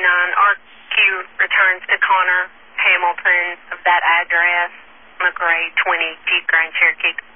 RQ returns to Connor Hamilton of that address, McRae 20 Jeep Grand Cherokee.